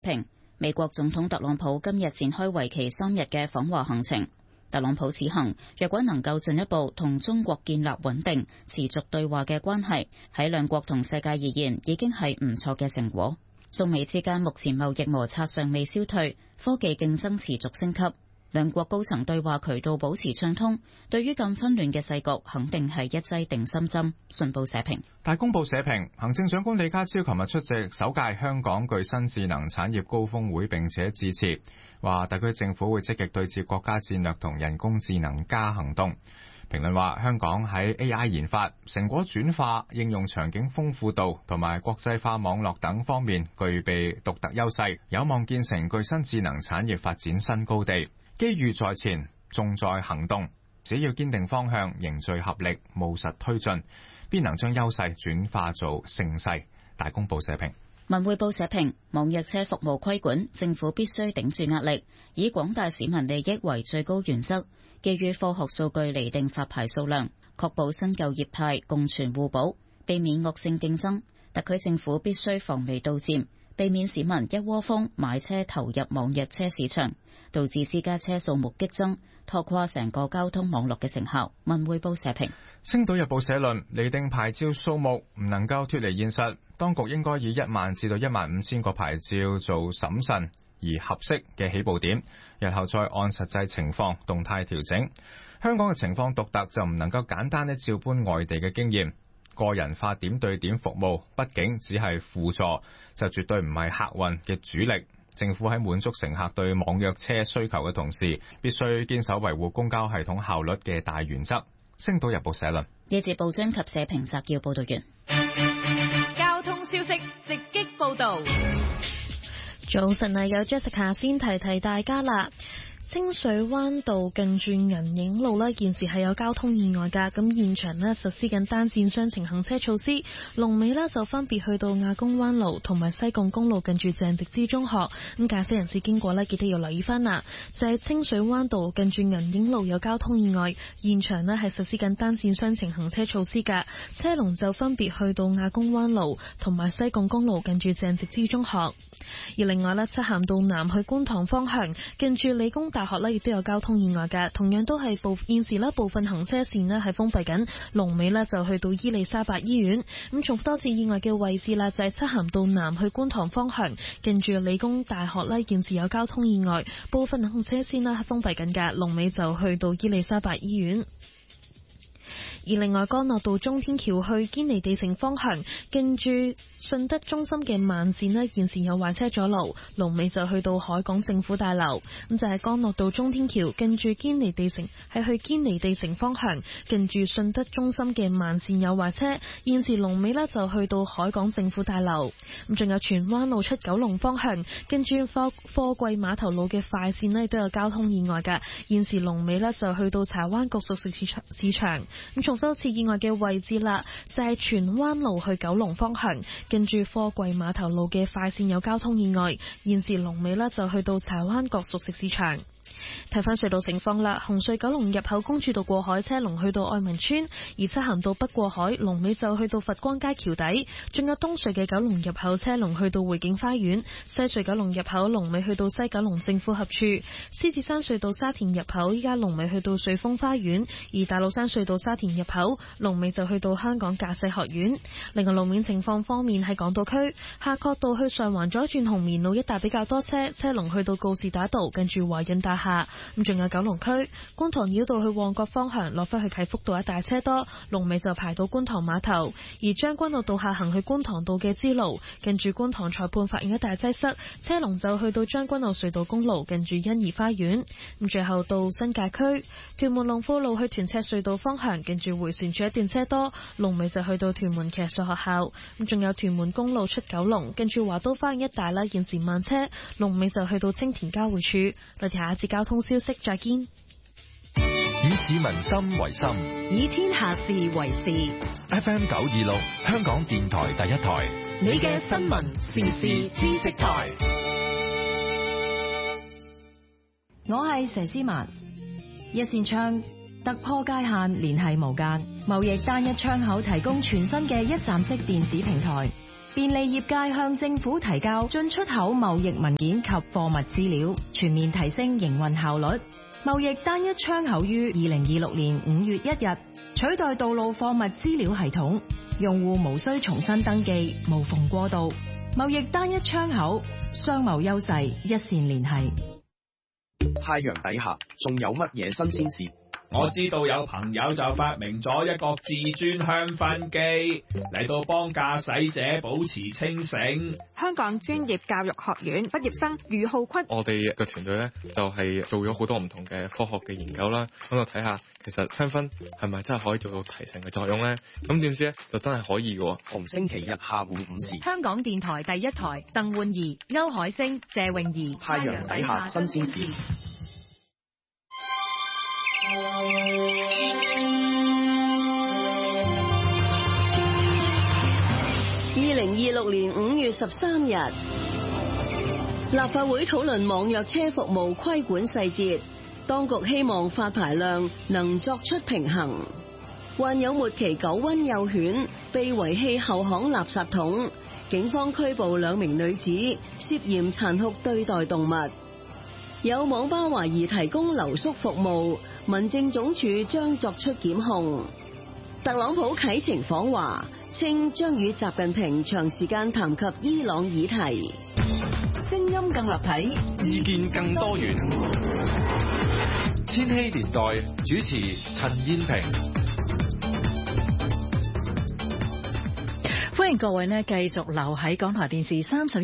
評美國總統特朗普今日展開為期3日嘅訪華行程。特朗普此行若果能夠進一步同中國建立穩定、持續對話嘅關係，喺兩國同世界而言已經係唔錯嘅成果。中美之間目前貿易摩擦尚未消退，科技競爭持續升級。兩國高層對話渠道保持暢通，對於咁紛亂嘅世局，肯定係一劑定心針。信報社評。 大公報社評，行政長官李家超琴日出席首屆香港具新智能產業高峰會，並且致辭，話特區政府會積極對接國家戰略同人工智能加行動。評論話，香港喺 AI 研發、成果轉化、應用場景豐富度同埋國際化網絡等方面具備獨特優勢，有望建成具新智能產業發展新高地。機遇在前，重在行動。只要堅定方向，凝聚合力，務實推進，必能將優勢轉化做盛世。大公報社評。 文匯報社評，網約車服務規管，政府必須頂住壓力，以廣大市民利益為最高原則，基於科學數據釐定發牌數量，確保新舊業態共存互補，避免惡性競爭。特區政府必須防微杜漸，避免市民一窩蜂買車投入網約車市場，導致私家車數目激增，拖垮成個交通網絡嘅成效。文匯報社評。 星島日報社論，釐定牌照數目唔能夠脫離現實，當局應該以1萬至到15000個牌照做審慎而合適嘅起步點，日後再按實際情況動態調整。香港嘅情況獨特，就唔能夠簡單照搬外地嘅經驗。個人化點對點服務畢竟只係輔助，就絕對唔係客運嘅主力。政府喺滿足乘客對網約車需求嘅同時，必須堅守維護公交系統效率嘅大原則。星島日報社論。 呢節報章及社評摘要報道完。 交通消息直擊報道。 早晨啊，有 Jessica 先提大家啦。清水灣道近住銀影路呢，現時係有交通意外㗎，咁現場呢實施緊單線雙程行車措施，龍尾呢就分別去到亞公灣路同埋西貢公路近住鄭植之中學，咁駕駛人士經過呢，記得要留意翻啦。就係清水灣道近住銀影路有交通意外，現場呢係實施緊單線雙程行車措施㗎，車龍就分別去到亞公灣路同埋西貢公路近住鄭植之中學。而另外呢，漆咸道南去觀塘方向近住理工大學呢亦都有交通意外嘅，同樣都係現時呢部分行車線呢係封閉緊，龍尾呢就去到伊利沙伯醫院。咁重複多次意外嘅位置啦，就係漆咸道南去觀塘方向近住理工大學呢，現時有交通意外，部分行車線呢係封閉緊嘅，龍尾就去到伊利沙伯醫院。而另外，干諾道中天橋去堅尼地城方向，近住信德中心嘅慢線呢，現時有壞車阻路，龍尾就去到海港政府大樓。咁就係干諾道中天橋近住堅尼地城，係去堅尼地城方向，近住信德中心嘅慢線有壞車，現時龍尾呢就去到海港政府大樓。咁仲有荃灣路出九龍方向，近住貨櫃碼頭路嘅快線呢都有交通意外㗎，現時龍尾呢就去到柴灣角熟食市場。重複次意外嘅位置啦，就係荃灣路去九龍方向，近住貨櫃碼頭路嘅快線有交通意外，現時龍尾呢就去到柴灣角熟食市場。睇翻隧道情況啦，紅隧九龍入口公主道過海車龍去到愛民村，而漆咸道北過海龍尾就去到佛光街橋底，仲有東隧嘅九龍入口車龍去到匯景花園，西隧九龍入口龍尾去到西九龍政府合署，獅子山隧道沙田入口依家龍尾去到瑞豐花園，而大老山隧道沙田入口龍尾就去到香港駕駛學院。另外路面情況方面，喺港島區夏慤道去上環左轉紅棉路一帶比較多車，車龍去到告士打道近住華潤大廈。咁仲有九龍區觀塘繞道去旺角方向落返去啟福道一帶車多，龍尾就排到觀塘碼頭。而將軍澳道下行去觀塘道嘅支路近住觀塘裁判法院一帶擠塞，車龍就去到將軍澳隧道公路近住欣怡花園。咁最後到新界區屯門龍富路去屯赤隧道方向近住迴旋處一段車多，龍尾就去到屯門騎術學校。咁仲有屯門公路出九龍近住華都花園一帶啦，現時慢車，龍尾就去到青田交匯處。我哋下一節交通消息再見。 以市民心為心， 以天下事為事。 FM 926香港電台第一台， 你嘅新聞時事知識台。我係佘詩曼。一線窗突破界限，聯繫無間，貿易單一窗口提供全新嘅一站式電子平台， 便利業界向政府提交進出口貿易文件及貨物資料，全面提升營運效率。貿易單一窗口於2026年5月1日取代道路貨物資料系統，用戶無需重新登記，無縫過渡。貿易單一窗口，商貿優勢一線連繫。 太陽底下仲有乜嘢新鮮事？ 我知道有朋友就發明咗一個自轉香薰機，嚟到幫駕駛者保持清醒。 香港專業教育學院畢業生余浩坤， 我哋嘅團隊咧就係做咗好多唔同嘅科學嘅研究啦，咁就睇下其實香薰係咪真係可以做到提神嘅作用咧？咁點知咧就真係可以嘅。 逢星期日下午5時， 香港電台第一台，鄧煥儀、歐海星、謝泳儀， 太陽底下新鮮事。 2026年5月13日，立法會討論網約車服務規管細節，當局希望發牌量能作出平衡。患有末期狗瘟幼犬被遺棄後巷垃圾桶，警方拘捕2名女子涉嫌殘酷對待動物。有網吧懷疑提供留宿服務，民政總署將作出檢控。特朗普啟程訪華，稱將與習近平長時間談及伊朗議題。聲音更立體， 意見更多元。千禧年代主持陳燕萍。 歡迎各位呢繼續留喺港台電視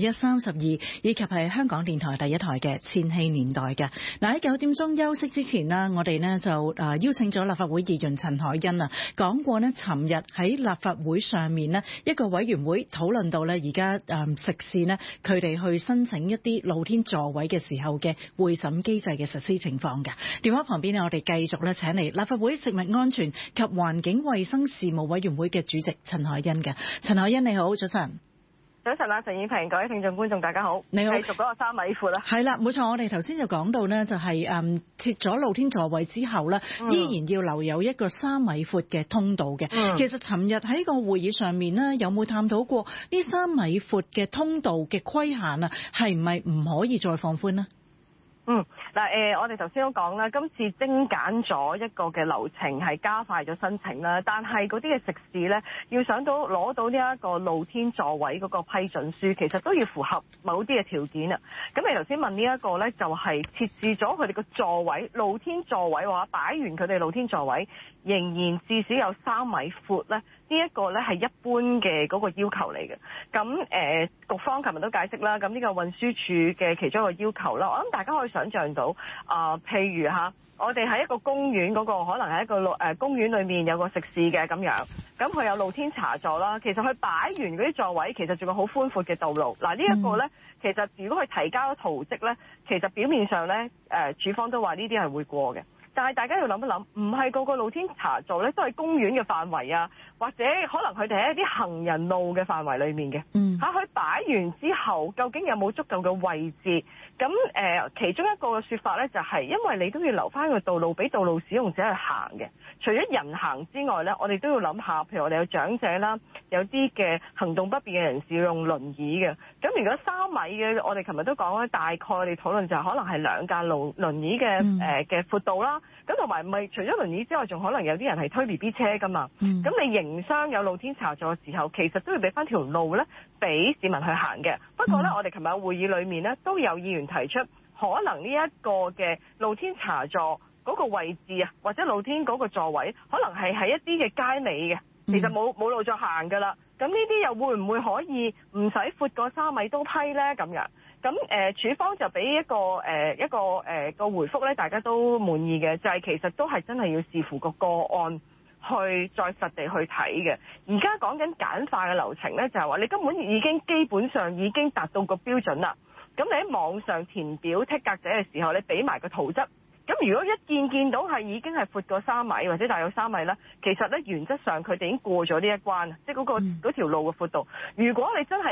31、32以及係香港電台第一台嘅千禧年代嘅。嗱，喺9點鐘休息之前啦，我哋呢就邀請咗立法會議員陳凱欣啊，講過呢尋日喺立法會上面呢一個委員會討論到呢而家食肆呢佢哋去申請一啲露天座位嘅時候嘅會審機制嘅實施情況嘅。電話旁邊呢，我哋繼續呢請嚟立法會食物安全及環境衛生事務委員會嘅主席陳凱欣嘅。陳凱欣你好，早晨。 早晨啊，陳燕萍，各位聽眾觀眾大家好。 你好。 繼續嗰個3米闊啦。 係啦，冇錯，我哋頭先就講到呢，就係設咗露天座位之後呢，依然要留有一個3米闊嘅通道嘅。其實尋日喺個會議上面呢，有冇探討過呢3米闊嘅通道嘅規限啊？係唔係唔可以再放寬呢？ 我哋頭先都講啦，今次精簡咗一個嘅流程，係加快咗申請啦。但係嗰啲嘅食肆呢，要想到攞到呢一個露天座位嗰個批准書，其實都要符合某啲嘅條件啊。咁你頭先問呢一個呢，就係設置咗佢哋個座位，露天座位話擺完佢哋露天座位，仍然至少有3米闊呢。呢一個呢係一般嘅嗰個要求嚟嘅。咁局方琴日都解釋啦，咁呢個運輸署嘅其中一個要求啦，我諗大家可以想像到，譬如我哋喺一個公園嗰個，可能係一個公園裏面有個食肆嘅咁樣，咁佢有露天茶座啦，其實佢擺完嗰啲座位，其實仲有好寬闊嘅道路。嗱，呢一個呢，其實如果佢提交圖則呢，其實表面上呢，署方都話呢啲係會過嘅。但係大家要諗一諗，唔係個個露天茶座咧都係公園嘅範圍啊，或者可能佢哋喺一啲行人路嘅範圍裡面嘅。佢擺完之後，究竟有冇足夠嘅位置？咁其中一個嘅説法咧，就係因為你都要留翻個道路俾道路使用者去行嘅。除咗人行之外咧，我哋都要諗下，譬如我哋有長者啦，有啲嘅行動不便嘅人士要用輪椅嘅。咁如果3米嘅，我哋琴日都講咧，大概我哋討論就係可能係2架輪椅嘅闊度啦。咁同埋唔係除咗輪椅之外，仲可能有啲人係推 BB 車噶嘛。咁你營商有露天茶座嘅時候，其實都要俾翻條路咧，俾市民去行嘅。不過咧，我哋琴日會議裏面咧，都有議員提出，可能呢一個嘅露天茶座嗰個位置啊，或者露天嗰個座位，可能係喺一啲嘅街尾嘅，其實冇路再行噶啦。咁呢啲又會唔會可以唔使闊過3米都批咧？咁樣。咁署方就俾一個回覆咧，大家都滿意嘅，就係其實都係真係要視乎個案去再實地去睇嘅。而家講緊簡化嘅流程咧，就係話你根本已經基本上已經達到個標準啦。咁你喺網上填表剔格仔嘅時候，你俾埋個圖則。咁如果一見到係已經係闊過3米或者大約3米咧，其實咧原則上佢哋已經過咗呢一關，即係嗰條路嘅闊度。如果你真係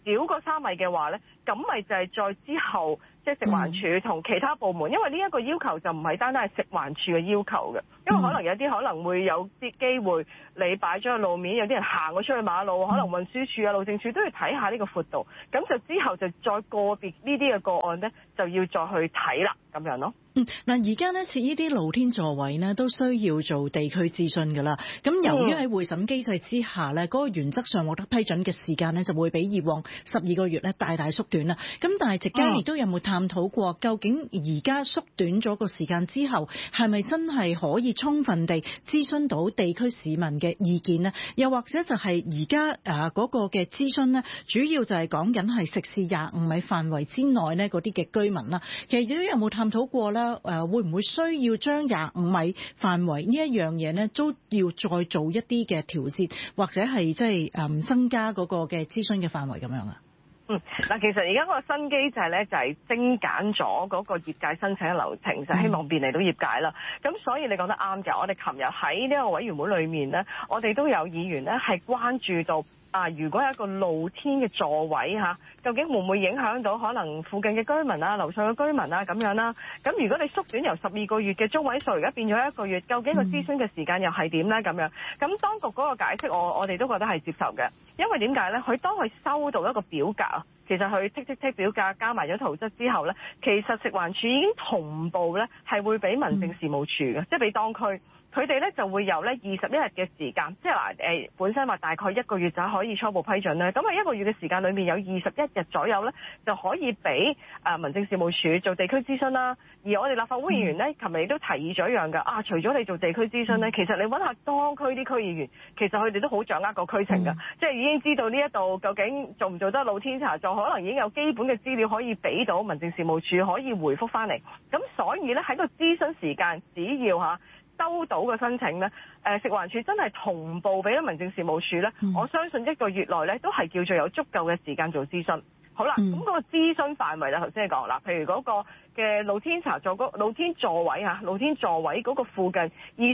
少過3米嘅話咧，咁咪就係再之後即係食環署同其他部門，因為呢一個要求就唔係單單係食環署嘅要求嘅，因為可能有啲可能會有啲機會你擺咗喺路面，有啲人行咗出去馬路，可能運輸署啊、路政署都要睇下呢個闊度，咁就之後就再個別呢啲嘅個案咧，就要再去睇啦，咁樣咯。 嗱，而家呢設呢啲露天座位呢都需要做地區諮詢㗎啦。咁由於喺會審機制之下呢，嗰個原則上獲得批准嘅時間呢就會比以往12個月呢大大縮短啦。咁但係席間亦都有冇探討過，究竟而家縮短咗個時間之後，係咪真係可以充分地諮詢到地區市民嘅意見呢？又或者就係而家嗰個嘅諮詢呢，主要就係講緊係食肆25米範圍之內呢嗰啲嘅居民啦。其實都有冇探討過呢？會唔會需要將25米範圍呢一樣嘢呢，都要再做一啲嘅調節，或者係即係增加嗰個嘅諮詢嘅範圍咁樣啊？ 嗱，其實而家嗰個新機制咧就係精簡咗嗰個業界申請嘅流程，就希望便利到業界啦。咁所以你講得啱嘅，我哋琴日喺呢個委員會裏面咧，我哋都有議員咧係關注到。如果有一個露天嘅座位嚇，究竟會唔會影響到可能附近嘅居民啊、樓上嘅居民啊咁樣啦？咁如果你縮短由12個月嘅中位數，而家變咗1個月，究竟個諮詢嘅時間又係點咧？咁樣，咁當局嗰個解釋，我哋都覺得係接受嘅，因為點解咧？佢當佢收到一個表格，其實佢剔表格加埋咗圖則之後咧，其實食環署已經同步咧係會俾民政事務處嘅，即係俾當區。佢哋咧就會有咧21日嘅時間，即係本身話大概1個月就可以初步批准咧。咁喺1個月嘅時間裏面有21日左右咧，就可以俾民政事務處做地區諮詢啦。而我哋立法會議員咧，琴日亦都提議咗一樣嘅，除咗你做地區諮詢咧，其實你揾下當區啲區議員，其實佢哋都好掌握個區情㗎，即係已經知道呢一度究竟做唔做得露天茶座，可能已經有基本嘅資料可以俾到民政事務處可以回覆翻嚟。咁所以咧喺個諮詢時間，只要收到嘅申請咧，食環署真係同步俾咗民政事務處咧，我相信1個月內咧都係叫做有足夠嘅時間做諮詢。好啦，咁嗰個諮詢範圍咧，頭先你講啦，譬如嗰個嘅露天茶座、露天座位嗰個附近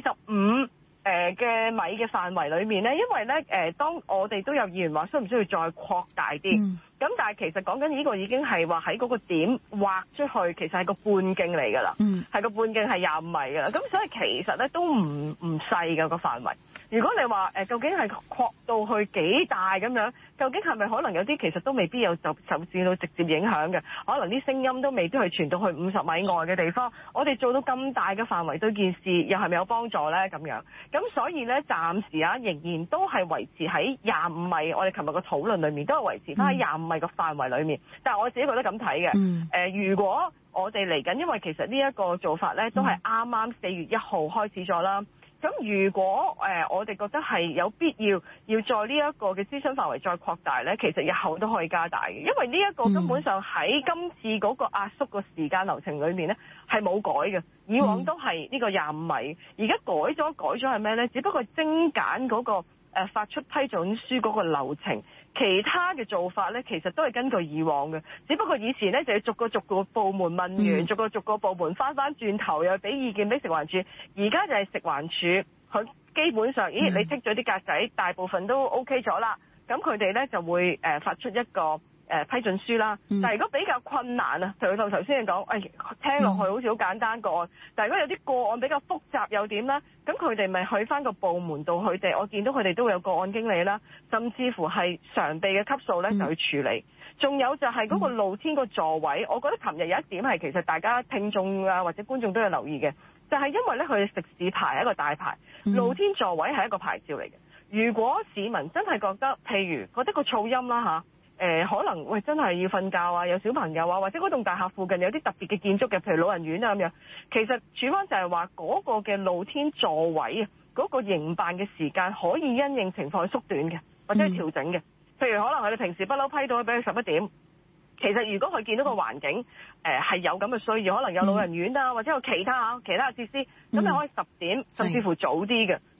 25嘅米嘅範圍裏面咧，因為咧當我哋都有議員話需唔需要再擴大啲，咁但係其實講緊呢個已經係話喺嗰個點劃出去，其實係個半徑嚟㗎啦，係個半徑係25米㗎啦，咁所以其實咧都唔細㗎個範圍。如果你話究竟係擴到去幾大咁樣，究竟係咪可能有啲其實都未必有受至到直接影響嘅，可能啲聲音都未必係傳到去50米外嘅地方。我哋做到咁大嘅範圍對件事又係咪有幫助咧？咁樣咁所以咧暫時仍然都係維持喺25米。我哋琴日個討論裏面都係維持翻喺25米嘅範圍裏面。但係我自己覺得咁睇嘅，如果我哋嚟緊，因為其實呢一個做法咧都係啱啱4月1號開始咗啦。咁如果我哋覺得係有必要再呢一個嘅諮詢範圍再擴大咧，其實日後都可以加大嘅，因為呢一個根本上喺今次嗰個壓縮個時間流程裏面咧係冇改嘅，以往都係呢個25米，而家改咗係咩咧？只不過精簡嗰個發出批准書嗰個流程，其他嘅做法咧，其實都係根據以往嘅，只不過以前咧就要逐個部門問完，逐個部門翻轉頭又俾意見俾食環署，而家就係食環署佢基本上，你剔咗啲格仔，大部分都 OK 咗啦，咁佢哋咧就會發出一個批准書啦。但係如果比較困難啊，頭先你講，聽落去好似好簡單個案，但係如果有啲個案比較複雜又點咧？咁佢哋咪去翻個部門度，我見到佢哋都會有個案經理啦，甚至乎係常備嘅級數咧就去處理。仲有就係嗰個露天個座位，我覺得琴日有一點係其實大家聽眾啊或者觀眾都有留意嘅，就係因為咧佢哋食肆牌係一個大牌，露天座位係一個牌照嚟嘅。如果市民真係覺得，譬如覺得個噪音啦可能真係要瞓覺啊，有小朋友啊，或者嗰棟大廈附近有啲特別嘅建築嘅，譬如老人院啊咁樣，其實署方就係話嗰個嘅露天座位啊，嗰個營辦嘅時間可以因應情況去縮短嘅，或者係調整嘅。譬如可能佢哋平時不嬲批到俾佢11點，其實如果佢見到個環境係有咁嘅需要，可能有老人院啊，或者有其他設施，咁你可以10點甚至乎早啲嘅。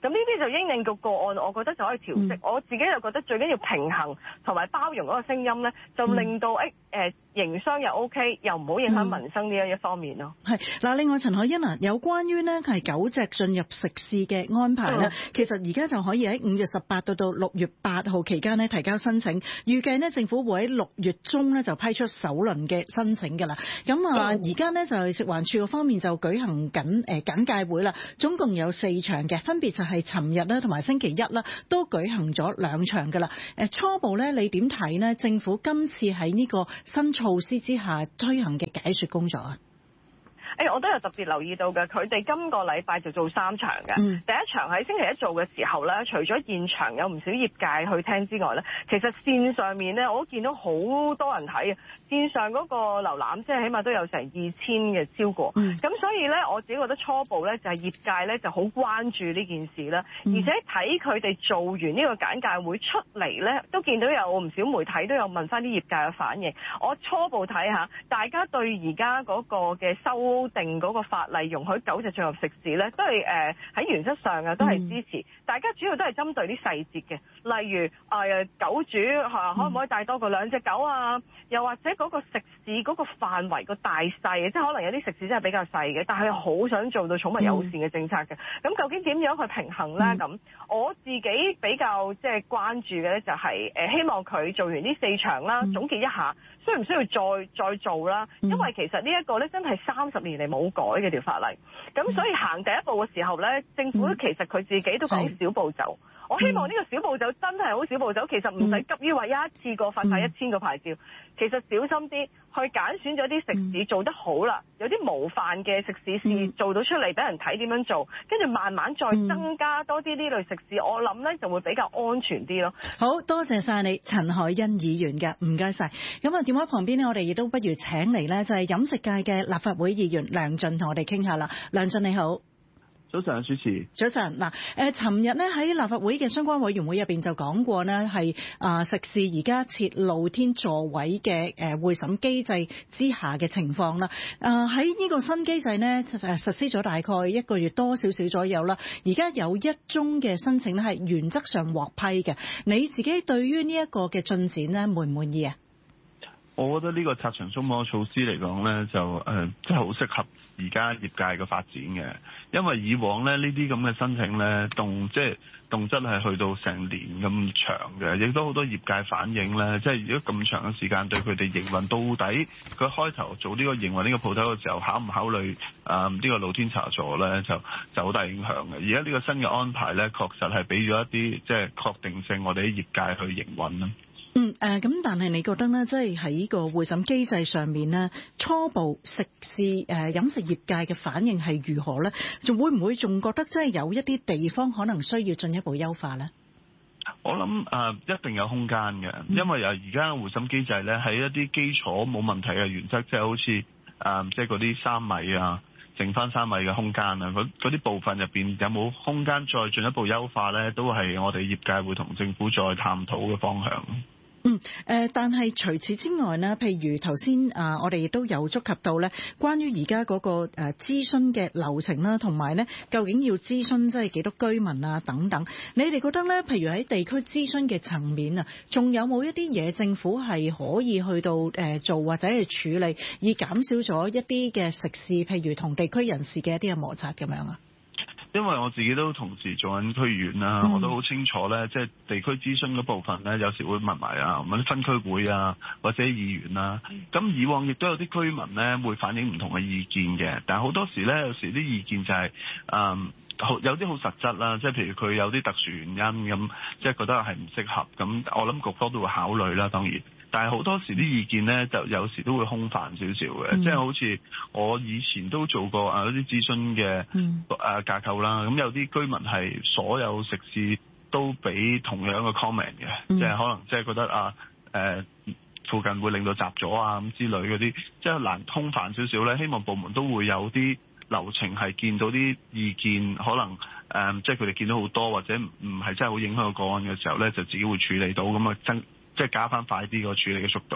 咁呢啲就因應個案，我覺得就可以調適。我自己就覺得最緊要平衡同埋包容嗰個聲音咧，就令到營商又 OK， 又唔好影響民生呢一方面咯。 係嗱，另外陳凱欣啊，有關於呢係狗隻進入食肆嘅安排咧，其實而家就可以喺5月18到6月8號期間呢提交申請，預計呢政府會喺6月中呢就批出首輪嘅申請㗎啦。咁而家呢就係食環署方面就舉行緊簡介會啦，總共有4場嘅，分別就係尋日啦同埋星期一啦，都舉行咗2場㗎啦。初步呢，你點睇呢？政府今次喺呢個新措施之下推行嘅解說工作啊？ 我都有特別留意到嘅，佢哋今個禮拜就做3場嘅。第一場喺星期一做嘅時候咧，除咗現場有唔少業界去聽之外咧，其實線上面咧我都見到好多人睇嘅。線上嗰個瀏覽即係起碼都有成2000嘅超過。咁所以咧，我自己覺得初步咧就係業界咧就好關注呢件事啦。而且睇佢哋做完呢個簡介會出嚟咧，都見到有唔少媒體都有問翻啲業界嘅反應。我初步睇下，大家對而家嗰個嘅修定嗰個法例容許狗隻進入食肆咧，都係喺原則上啊，都係支持。大家主要都係針對啲細節嘅，例如狗主可唔可以帶多過2隻狗啊？又或者嗰個食肆嗰個範圍個大細，即係可能有啲食肆真係比較細嘅，但係好想做到寵物友善嘅政策嘅。咁究竟點樣去平衡咧？咁我自己比較即係關注嘅咧，就係希望佢做完呢4場啦，總結一下，需唔需要再做啦？因為其實呢一個咧真係30年嚟冇改嘅條法例，咁所以行第一步嘅時候咧，政府其實佢自己都講小步走。我希望呢個小步走真係好小步走，其實唔使急於話一次過發晒1000個牌照，其實小心啲去揀選咗啲食肆做得好啦，有啲模範嘅食肆試做到出嚟俾人睇點樣做，跟住慢慢再增加多啲呢類食肆，我諗咧就會比較安全啲咯。 好多謝晒你陳凱欣議員嘅，唔該晒。咁啊電話旁邊呢，我哋亦都不如請嚟呢，就係飲食界嘅立法會議員梁進同我哋傾下啦。梁進你好。 早晨，主持。早晨。 嗱，尋日呢喺立法會嘅相關委員會入邊就講過呢，係食肆而家設露天座位嘅會審機制之下嘅情況啦。喺呢個新機制呢，實施咗大概1個月多少少左右啦。而家有1宗嘅申請呢係原則上獲批嘅。你自己對於呢一個嘅進展呢，滿唔滿意啊？ 我覺得呢個拆牆鬆綁措施嚟講呢，就真係好適合而家業界嘅發展嘅，因為以往呢啲咁嘅申請呢，動輒係去到成年咁長嘅，亦都好多業界反映呢，即係如果咁長嘅時間對佢哋營運，到底佢開頭做呢個營運呢個鋪頭嘅時候，考唔考慮呢個露天茶座呢，就好大影響嘅。而家呢個新嘅安排呢，確實係俾咗一啲即係確定性，我哋啲業界去營運啦。 咁但係你覺得呢，即係喺個會審機制上面呢，初步食肆飲食業界嘅反應係如何呢？仲會唔會仲覺得即係有一啲地方可能需要進一步優化呢？ 我諗一定有空間嘅，因為而家會審機制呢，喺一啲基礎冇問題嘅原則，即係好似即係嗰啲3米啊，剩翻3米嘅空間啊，嗰啲部分入邊有冇空間再進一步優化呢？都係我哋業界會同政府再探討嘅方向。 但係除此之外呢，譬如頭先我哋亦都有觸及到呢，關於而家嗰個諮詢嘅流程啦，同埋呢究竟要諮詢即係幾多居民啊等等，你哋覺得呢，譬如喺地區諮詢嘅層面啊，仲有冇一啲嘢政府係可以去到做或者係處理，以減少咗一啲嘅食肆，譬如同地區人士嘅一啲嘅摩擦咁樣啊？ 因為我自己都同時做緊區議員啦，我都好清楚咧，即係地區諮詢嗰部分咧，有時會問埋啲分區會啊，或者議員啦。咁以往亦都有啲居民咧會反映唔同嘅意見嘅，但係好多時咧，有時啲意見就係有啲好實質啦，即係譬如佢有啲特殊原因咁，即係覺得係唔適合咁，我諗局方都會考慮啦，當然。但係好多時啲意見咧，就有時都會空泛少少嘅，即係好似我以前都做過一啲諮詢嘅架構啦。咁有啲居民係所有食肆都俾同樣嘅 comment 嘅，即係可能即係覺得附近會令到雜咗啊咁之類嗰啲，即係難空泛少少咧。希望部門都會有啲流程係見到啲意見，可能即係佢哋見到好多或者唔係真係好影響個案嘅時候咧，就自己會處理到咁啊即係加翻快啲個處理嘅速度啦。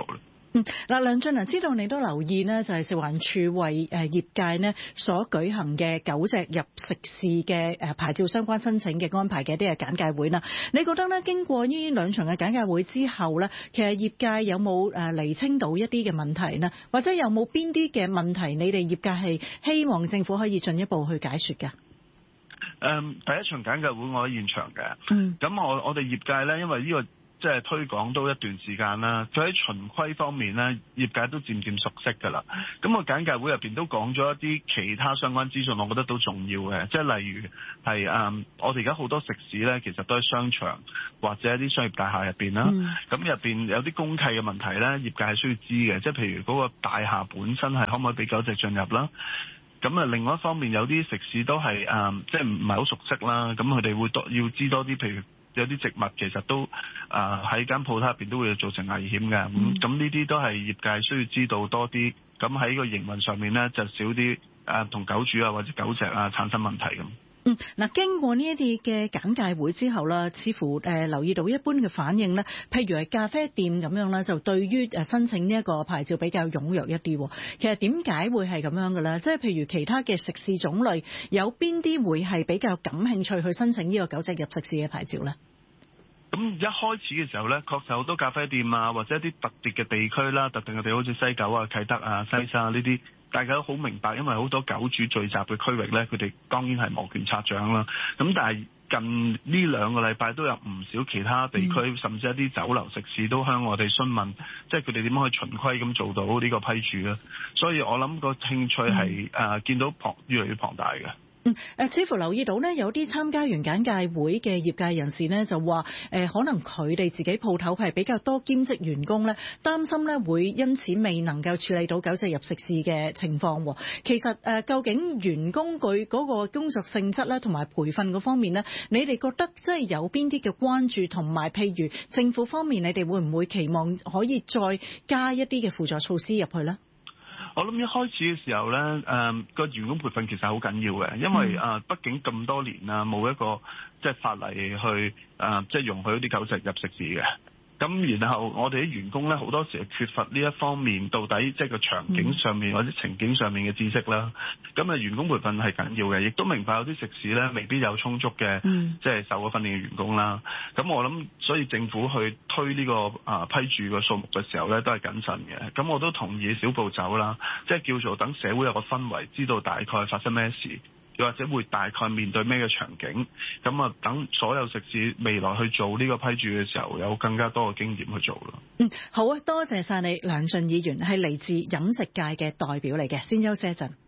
嗱，梁俊啊，知道你都留意呢，就係食環署為業界呢所舉行嘅狗隻入食肆嘅牌照相關申請嘅安排嘅一啲嘅簡介會啦。你覺得呢，經過呢兩場嘅簡介會之後呢，其實業界有冇釐清到一啲嘅問題呢？或者有冇邊啲嘅問題你哋業界係希望政府可以進一步去解說㗎？ 第一場簡介會我喺現場嘅，咁我哋業界呢，因為呢個即係推廣都一段時間啦，佢喺循規方面呢，業界都漸漸熟悉㗎啦。咁個簡介會入邊都講咗一啲其他相關資訊，我覺得都重要嘅，即係例如係我哋而家好多食肆呢，其實都喺商場或者一啲商業大廈入邊啦。咁入邊有啲公契嘅問題呢，業界係需要知嘅，即係譬如嗰個大廈本身係可唔可以俾狗隻進入啦？咁另外一方面有啲食肆都係即係唔係好熟悉啦，咁佢哋會要知多啲，譬如有啲植物其實都喺間鋪頭入邊都會造成危險嘅，咁呢啲都係業界需要知道多啲，咁喺個營運上面呢，就少啲同狗主或者狗隻產生問題咁。 嗱，經過呢一啲嘅簡介會之後啦，似乎留意到一般嘅反應咧，譬如係咖啡店咁樣啦，就對於申請呢一個牌照比較踴躍一啲。其實點解會係咁樣嘅咧？即係譬如其他嘅食肆種類，有邊啲會係比較感興趣去申請呢個狗隻入食肆嘅牌照咧？ 咁一開始嘅時候咧，確實好多咖啡店或者一啲特別嘅地區啦，特定嘅地好似西九啟德西沙呢啲，大家都好明白，因為好多狗主聚集嘅區域咧，佢哋當然係摩拳擦掌啦。咁但係近呢2個禮拜都有唔少其他地區，甚至一啲酒樓食肆都向我哋詢問，即係佢哋點樣去循規咁做到呢個批注咧。所以我諗個興趣係見到越嚟越龐大嘅。 似乎留意到呢，有啲參加完簡介會嘅業界人士呢，就話可能佢哋自己鋪頭係比較多兼職員工呢，擔心呢會因此未能夠處理到狗隻入食肆嘅情況。其實究竟員工佢嗰個工作性質咧，同埋培訓嗰方面呢，你哋覺得即係有邊啲嘅關注，同埋譬如政府方面，你哋會唔會期望可以再加一啲嘅輔助措施入去呢？ 我諗一開始嘅時候呢，個員工培訓其實好緊要嘅，因為畢竟咁多年啦，冇一個即係法例去即係容許啲狗隻入食肆嘅。咁然後我哋啲員工咧，好多時係缺乏呢一方面，到底即係個場景上面或者情景上面嘅知識啦。咁員工培訓係緊要嘅，亦都明白有啲食肆咧未必有充足嘅即係受過訓練嘅員工啦。咁我諗，所以政府去推呢個批注嘅數目嘅時候咧，都係謹慎嘅。咁我都同意小步走啦，即係叫做等社會有個氛圍，知道大概發生咩事。又或者會大概面對咩嘅場景，咁等所有食肆未來去做呢個批注嘅時候，有更加多嘅經驗去做咯。 好啊，多謝晒你，梁俊議員係嚟自飲食界嘅代表嚟嘅，先休息一陣。